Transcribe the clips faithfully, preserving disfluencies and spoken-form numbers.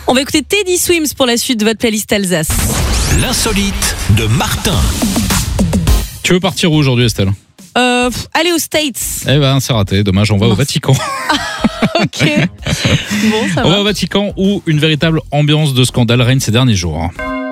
On va écouter Teddy Swims pour la suite de votre playlist Alsace. L'insolite de Martin. Tu veux partir où aujourd'hui, Estelle ? Euh, pff, allez aux States. Eh ben, c'est raté. Dommage, on va Non. au Vatican. Ok. Bon, ça On va. va au Vatican où une véritable ambiance de scandale règne ces derniers jours.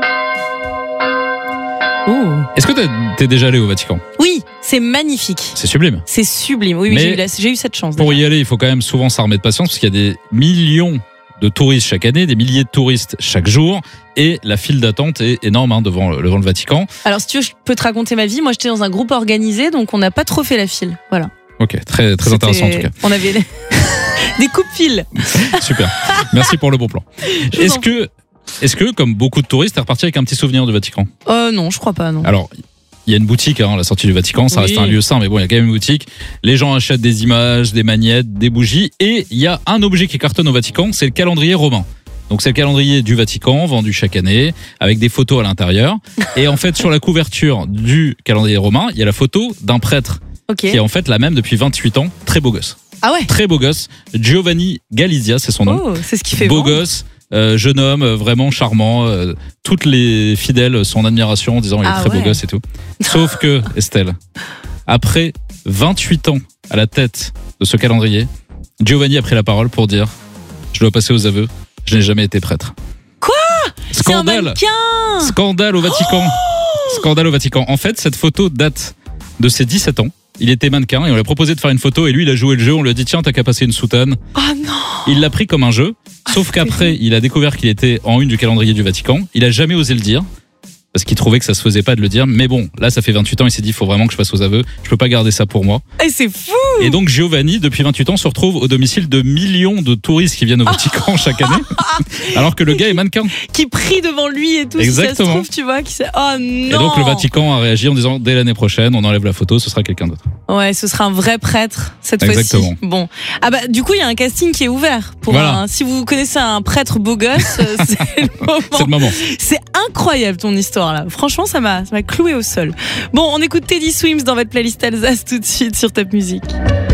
Oh. Est-ce que t'es, t'es déjà allé au Vatican ? Oui, c'est magnifique. C'est sublime. C'est sublime. Oui, oui Mais j'ai, eu la- j'ai eu cette chance. Pour déjà. y aller, il faut quand même souvent s'armer de patience parce qu'il y a des millions de touristes chaque année, des milliers de touristes chaque jour, et la file d'attente est énorme hein, devant, le, devant le Vatican. Alors, si tu veux, je peux te raconter ma vie. Moi, j'étais dans un groupe organisé, donc on n'a pas trop fait la file. Voilà. Ok, très, très C'était- intéressant en tout cas. On avait des coupes-files. Super. Merci pour le bon plan. Je vous Est-ce en- que, est-ce que, comme beaucoup de touristes, t'es reparti avec un petit souvenir du Vatican ? Euh, non, je crois pas, non. Alors, il y a une boutique hein, à la sortie du Vatican, ça Oui. reste un lieu saint, mais bon, il y a quand même une boutique. Les gens achètent des images, des magnettes, des bougies, et il y a un objet qui cartonne au Vatican, c'est le calendrier romain. Donc c'est le calendrier du Vatican, vendu chaque année, avec des photos à l'intérieur. Et en fait, sur la couverture du calendrier romain, il y a la photo d'un prêtre Ok. qui est en fait la même depuis vingt-huit ans, très beau gosse. Ah ouais. Très beau gosse, Giovanni Galizia, c'est son nom. Oh, c'est ce qui fait Beau vendre. gosse, euh, jeune homme, euh, vraiment charmant. euh, toutes les fidèles sont en admiration en disant il est Ah très beau ouais. gosse et tout. Sauf que, Estelle, après vingt-huit ans à la tête de ce calendrier, Giovanni a pris la parole pour dire je dois passer aux aveux, je n'ai jamais été prêtre. Quoi ? C'est un Scandale mannequin. Scandale au Vatican Scandale au Vatican. En fait, cette photo date de ses dix-sept ans. Il était mannequin et on lui a proposé de faire une photo et lui il a joué le jeu, on lui a dit tiens t'as qu'à passer une soutane. Oh non. Il l'a pris comme un jeu, sauf qu'après il a découvert qu'il était en une du calendrier du Vatican. Il a jamais osé le dire parce qu'il trouvait que ça se faisait pas de le dire. Mais bon, là ça fait vingt-huit ans, il s'est dit il faut vraiment que je passe aux aveux. Je peux pas garder ça pour moi. Eh, c'est fou. Et donc Giovanni, depuis vingt-huit ans, se retrouve au domicile de millions de touristes qui viennent au Vatican chaque année, alors que le gars est mannequin. Qui prie devant lui et tout. Exactement. Si ça se trouve, tu vois. Qui sait... Oh non. Et donc le Vatican a réagi en disant dès l'année prochaine, on enlève la photo, ce sera quelqu'un d'autre. Ouais, ce sera un vrai prêtre cette Exactement. fois-ci. Bon. Ah bah du coup, il y a un casting qui est ouvert pour Voilà. un... Si vous connaissez un prêtre beau gosse, euh, c'est le moment. C'est le moment. C'est incroyable ton histoire là. Franchement, ça m'a ça m'a cloué au sol. Bon, on écoute Teddy Swims dans votre playlist Alsace tout de suite sur Top Music.